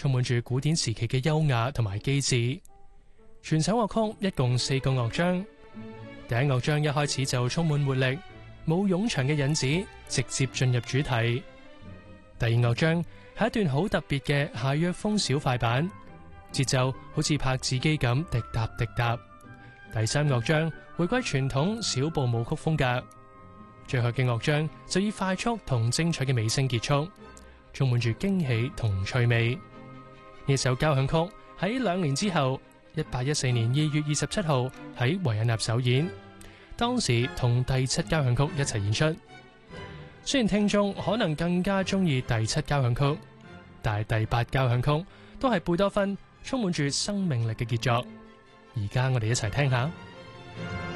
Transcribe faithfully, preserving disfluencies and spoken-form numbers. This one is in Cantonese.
充滿住古典時期嘅優雅同埋機智。全首樂曲一共四個樂章，第一樂章一開始就充滿活力，冇冗長嘅引子，直接進入主題。第二樂章係一段好特別嘅夏約風小快板，節奏好似拍子機咁滴答滴答。第三樂章回歸傳統小步舞曲風格，最後嘅樂章就以快速同精彩嘅尾聲結束，充滿住驚喜同趣味。呢首交響曲喺兩年之後，一八一四年二月二十七號喺維也納首演，當時同第七交響曲一齊演出。雖然聽眾可能更加中意第七交響曲，但係第八交響曲都係貝多芬充滿住生命力嘅傑作。而家我哋一齊聽下。